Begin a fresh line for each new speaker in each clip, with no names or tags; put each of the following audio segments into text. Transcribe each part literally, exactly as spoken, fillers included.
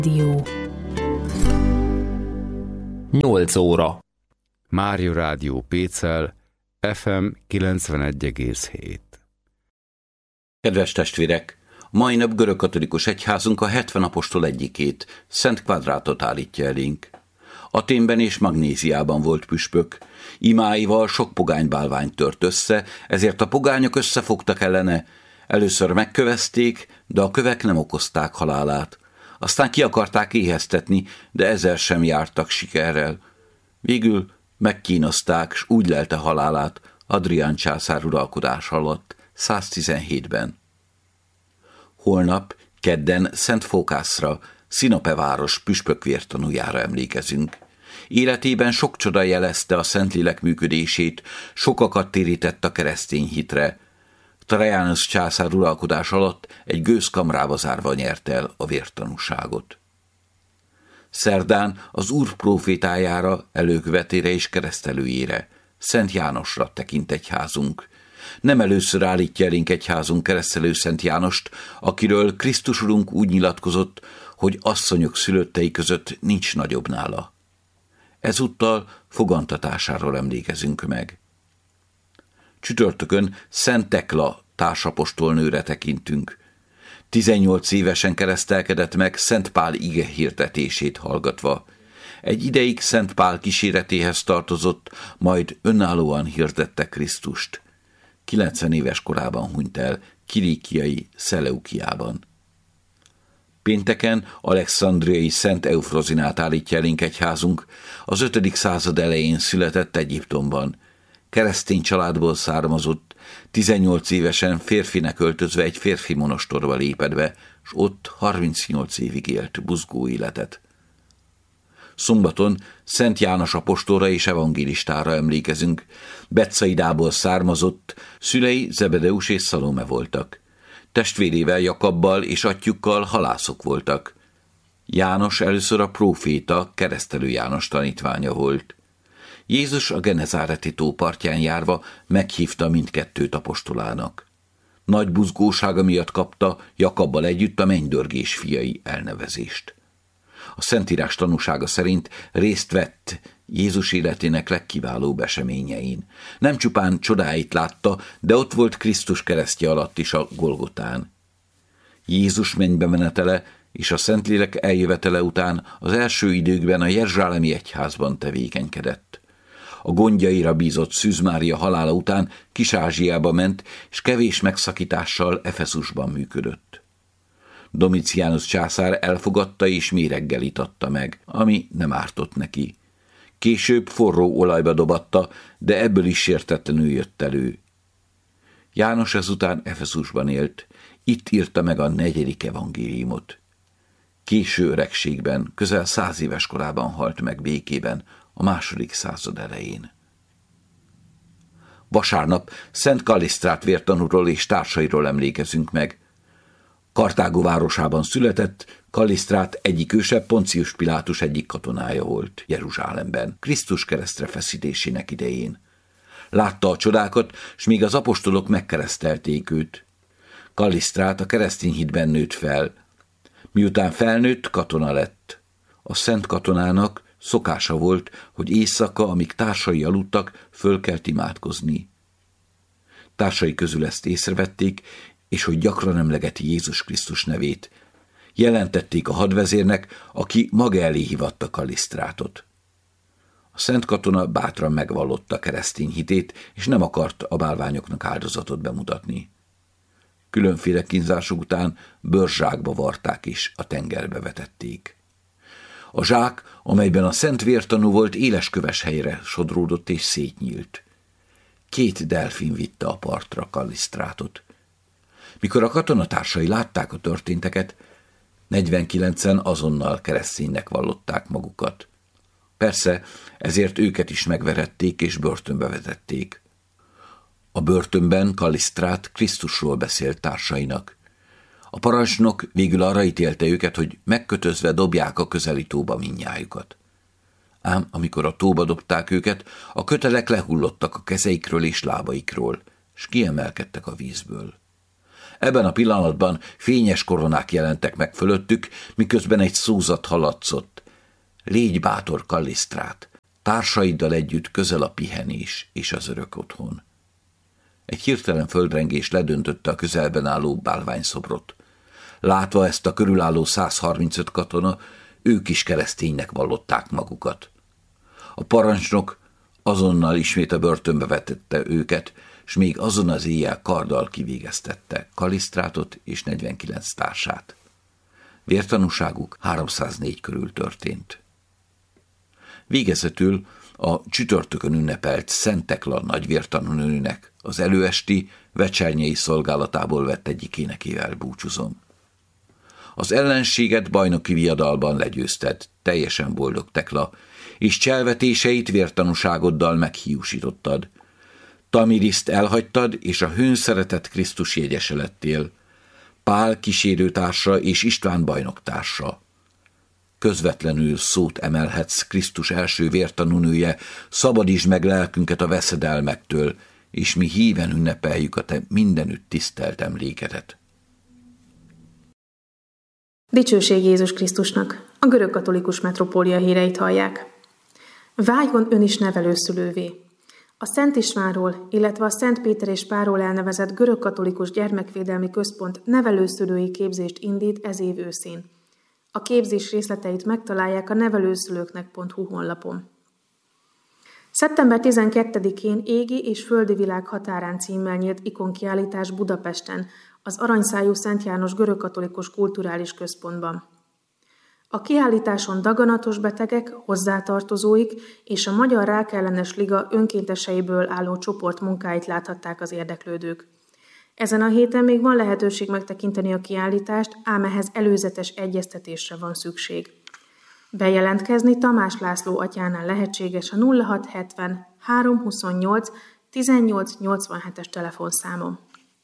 Dió.
nyolc óra.
Mária Rádió Pécel, ef em kilencvenegy egész hét.
Kedves testvérek! Mai nap görögkatolikus egyházunk a hetven apostol egyikét, Szent Kvadrátot állítja elénk. Aténben és Magnéziában volt püspök. Imáival sok pogánybálványt tört össze, ezért a pogányok összefogtak ellene. Először megkövezték, de a kövek nem okozták halálát. Aztán ki akarták éheztetni, de ezzel sem jártak sikerrel. Végül megkínozták, s úgy lelte halálát Adrián császár uralkodás alatt, száztizenhétben. Holnap, kedden Szent Fókászra, Szinope város püspök vértanújára emlékezünk. Életében sok csoda jelezte a Szentlélek működését, sokakat térített a keresztény hitre. Trajanus császár uralkodás alatt egy gőzkamrába zárva nyert el a vértanúságot. Szerdán az Úr prófétájára, előkövetére és keresztelőjére, Szent Jánosra tekint egyházunk. Nem először állítja elénk egyházunk keresztelő Szent Jánost, akiről Krisztus Urunk úgy nyilatkozott, hogy asszonyok szülöttei között nincs nagyobb nála. Ezúttal fogantatásáról emlékezünk meg. Csütörtökön Szent Tekla társapostolnőre tekintünk. tizennyolc évesen keresztelkedett meg Szent Pál ige hirdetését hallgatva. Egy ideig Szent Pál kíséretéhez tartozott, majd önállóan hirdette Krisztust. kilencven éves korában hunyt el Kilikiai Szeleukiában. Pénteken Alexandriai Szent Eufrozinát állítja elénk egyházunk, az ötödik század elején született Egyiptomban. Keresztény családból származott, tizennyolc évesen férfinek öltözve egy férfi monostorba lépett be, s ott harmincnyolc évig élt buzgó életet. Szombaton Szent János apostolra és evangélistára emlékezünk. Betszaidából származott, szülei Zebedeus és Szalome voltak. Testvérével Jakabbal és atyjukkal halászok voltak. János először a próféta, keresztelő János tanítványa volt. Jézus a Genezáreti tó partján járva meghívta mindkettőt apostolának. Nagy buzgósága miatt kapta Jakabbal együtt a mennydörgés fiai elnevezést. A Szentírás tanúsága szerint részt vett Jézus életének legkiválóbb eseményein. Nem csupán csodáit látta, de ott volt Krisztus keresztje alatt is a Golgotán. Jézus mennybe menetele és a Szentlélek eljövetele után az első időkben a Jeruzsálemi egyházban tevékenykedett. A gondjaira bízott Szűz Mária halála után Kis-Ázsiába ment, és kevés megszakítással Efeszusban működött. Domitianus császár elfogadta és méreggel itatta meg, ami nem ártott neki. Később forró olajba dobatta, de ebből is sértetlenül jött elő. János ezután Efeszusban élt, itt írta meg a negyedik evangéliumot. Késő öregségben, közel száz éves korában halt meg békében, a második század elején. Vasárnap Szent Kallisztrát vértanúról és társairól emlékezünk meg. Kartágó városában született, Kallisztrát egyik őse Poncius Pilátus egyik katonája volt Jeruzsálemben, Krisztus keresztre feszítésének idején. Látta a csodákat, s még az apostolok megkeresztelték őt. Kallisztrát a keresztény hitben nőtt fel. Miután felnőtt, katona lett. A szent katonának szokása volt, hogy éjszaka, amíg társai aludtak, fölkelt imádkozni. Társai közül ezt észrevették, és hogy gyakran emlegeti Jézus Krisztus nevét. Jelentették a hadvezérnek, aki maga elé hívatta Kallisztrátot. A szent katona bátran megvallotta keresztény hitét, és nem akart a bálványoknak áldozatot bemutatni. Különféle kínzások után bőrzsákba varták és a tengerbe vetették. A zsák, amelyben a szent vértanú volt, élesköves helyre sodródott és szétnyílt. Két delfin vitte a partra Kallisztrátot. Mikor a katonatársai látták a történteket, negyvenkilencen azonnal kereszténynek vallották magukat. Persze, ezért őket is megverették és börtönbe vetették. A börtönben Kallisztrát Krisztusról beszélt társainak. A parancsnok végül arra ítélte őket, hogy megkötözve dobják a közeli tóba mindnyájukat. Ám amikor a tóba dobták őket, a kötelek lehullottak a kezeikről és lábaikról, s kiemelkedtek a vízből. Ebben a pillanatban fényes koronák jelentek meg fölöttük, miközben egy szózat haladszott. Légy bátor, Kallisztrát! Társaiddal együtt közel a pihenés és az örök otthon. Egy hirtelen földrengés ledöntötte a közelben álló bálványszobrot. Látva ezt a körülálló száz harmincöt katona, ők is kereszténynek vallották magukat. A parancsnok azonnal ismét a börtönbe vetette őket, s még azon az éjjel karddal kivégeztette Kallisztrátot és negyvenkilenc társát. Vértanúságuk háromszáznégy körül történt. Végezetül a csütörtökön ünnepelt Szent Tekla nagyvértanúnőnek az előesti vecsernyei szolgálatából vett egyik énekével búcsúzom. Az ellenséget bajnoki viadalban legyőzted, teljesen boldog Tekla, és cselvetéseit vértanúságoddal meghiúsítottad. Tamiriszt elhagytad, és a hőn szeretett Krisztus jegyese lettél, Pál kísérőtársa és István bajnoktársa. Közvetlenül szót emelhetsz Krisztus első vértanúnője, szabadítsd meg lelkünket a veszedelmektől, és mi híven ünnepeljük a te mindenütt tisztelt emlékedet.
Dicsőség Jézus Krisztusnak! A görögkatolikus metropólia híreit hallják. Váljon ön is nevelőszülővé! A Szent Istvánról, illetve a Szent Péter és Pálról elnevezett görögkatolikus gyermekvédelmi központ nevelőszülői képzést indít ez év őszén. A képzés részleteit megtalálják a nevelőszülőknek pont hu honlapon. szeptember tizenkettedikén Égi és Földi világ határán címmel nyílt ikonkiállítás Budapesten, az Aranyszájú Szent János Görögkatolikus Kulturális Központban. A kiállításon daganatos betegek, hozzátartozóik és a Magyar Rákellenes Liga önkénteseiből álló csoport munkáit láthatták az érdeklődők. Ezen a héten még van lehetőség megtekinteni a kiállítást, ám ehhez előzetes egyeztetésre van szükség. Bejelentkezni Tamás László atyánál lehetséges a nulla hat hetven háromszázhuszonnyolc tizennyolc nyolcvanhetes telefonszámon.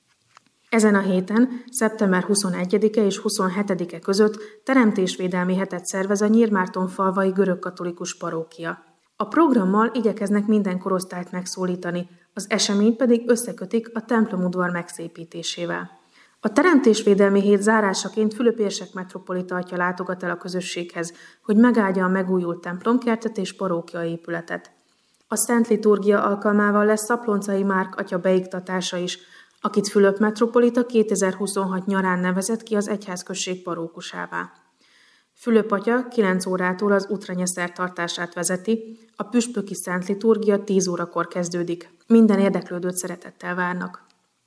Ezen a héten, szeptember huszonegyedike és huszonhetedike között teremtésvédelmi hetet szervez a Nyírmártonfalvai görögkatolikus parókia. A programmal igyekeznek minden korosztályt megszólítani, az eseményt pedig összekötik a templomudvar megszépítésével. A teremtésvédelmi hét zárásaként Fülöp-érsek metropolita atya látogat el a közösséghez, hogy megáldja a megújult templomkertet és parókia épületet. A Szent Liturgia alkalmával lesz Szapploncai Márk atya beiktatása is, akit Fülöp metropolita kétezer-huszonhat nyarán nevezett ki az egyházközség parókusává. Fülöp atya kilenc órától az utranya szertartását vezeti, a püspöki Szent Liturgia tíz órakor kezdődik. Minden érdeklődőt szeretettel várnak.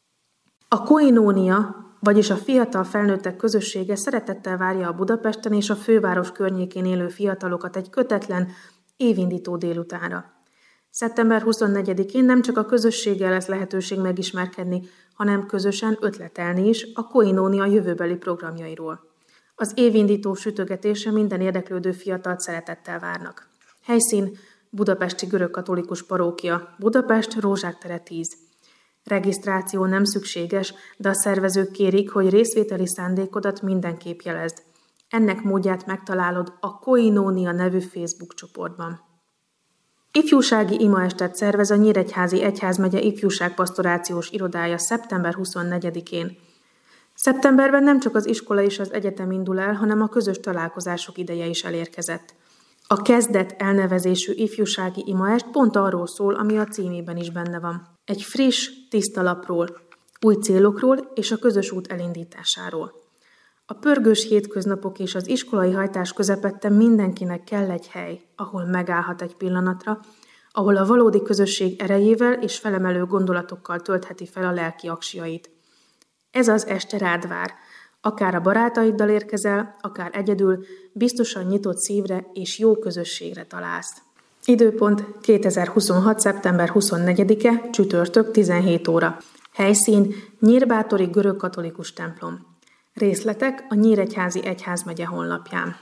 A koinónia, vagyis a fiatal felnőttek közössége szeretettel várja a Budapesten és a főváros környékén élő fiatalokat egy kötetlen, évindító délutánra. szeptember huszonnegyedikén nem csak a közösséggel lesz lehetőség megismerkedni, hanem közösen ötletelni is a koinónia jövőbeli programjairól. Az évindító sütögetése minden érdeklődő fiatalt szeretettel várnak. Helyszín Budapesti Görögkatolikus Parókia, Budapest, Rózsák tere tíz. Regisztráció nem szükséges, de a szervezők kérik, hogy részvételi szándékodat mindenképp jelezd. Ennek módját megtalálod a Koinónia nevű Facebook csoportban. Ifjúsági imaestet szervez a Nyíregyházi Egyházmegye ifjúságpastorációs irodája szeptember huszonnegyedikén. Szeptemberben nem csak az iskola és az egyetem indul el, hanem a közös találkozások ideje is elérkezett. A Kezdet elnevezésű ifjúsági imaest pont arról szól, ami a címében is benne van. Egy friss, tiszta lapról, új célokról és a közös út elindításáról. A pörgős hétköznapok és az iskolai hajtás közepette mindenkinek kell egy hely, ahol megállhat egy pillanatra, ahol a valódi közösség erejével és felemelő gondolatokkal töltheti fel a lelki aksiait. Ez az este rád vár. Akár a barátaiddal érkezel, akár egyedül, biztosan nyitott szívre és jó közösségre találsz. Időpont kétezer-huszonhat. szeptember huszonnegyedike, csütörtök, tizenhét óra. Helyszín Nyírbátori Görögkatolikus templom. Részletek a Nyíregyházi Egyházmegye honlapján.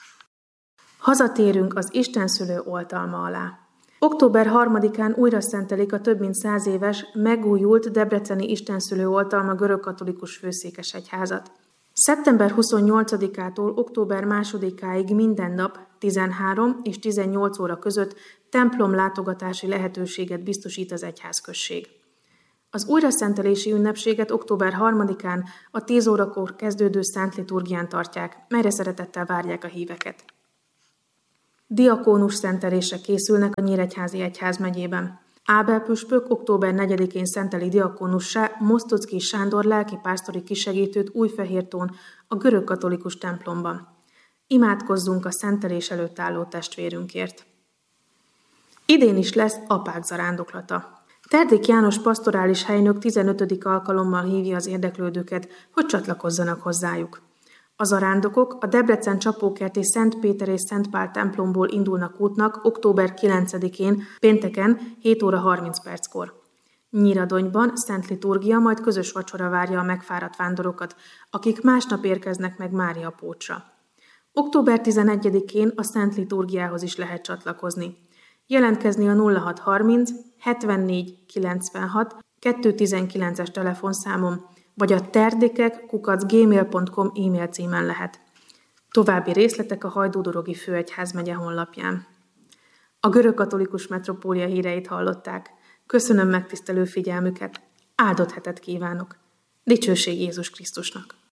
Hazatérünk az Istenszülő oltalma alá. október harmadikán újra szentelik a több mint száz éves, megújult debreceni Istenszülő oltalma görögkatolikus főszékesegyházat. szeptember huszonnyolcadikától október másodikáig minden nap tizenhárom és tizennyolc óra között templom látogatási lehetőséget biztosít az egyházközség. Az újraszentelési ünnepséget október harmadikán a tíz órakor kezdődő Szent Liturgián tartják, melyre szeretettel várják a híveket. Diakónus szentelésre készülnek a Nyíregyházi Egyházmegyében. Ábel püspök október negyedikén szenteli diakónussá Mosztocki Sándor lelkipásztori kisegítőt Újfehértón a görögkatolikus templomban. Imádkozzunk a szentelés előtt álló testvérünkért. Idén is lesz apák zarándoklata. Terdik János pastorális helynök tizenötödik alkalommal hívja az érdeklődőket, hogy csatlakozzanak hozzájuk. A zarándokok a Debrecen Csapókerti Szent Péter és Szent Pál templomból indulnak útnak október kilencedikén, pénteken hét óra harminc perckor. Nyíradonyban Szent Liturgia, majd közös vacsora várja a megfáradt vándorokat, akik másnap érkeznek meg Mária Pócsra. október tizenegyedikén a Szent Liturgiához is lehet csatlakozni. Jelentkezni a nulla hat harminc hetvennégy kilencvenhat kettőszáztizenkilences telefonszámon, vagy a terdikek kukac gmail pont com e-mail címen lehet. További részletek a Hajdú-Dorogi Főegyházmegye honlapján. A görögkatolikus metropólia híreit hallották. Köszönöm megtisztelő figyelmüket. Áldott hetet kívánok. Dicsőség Jézus Krisztusnak!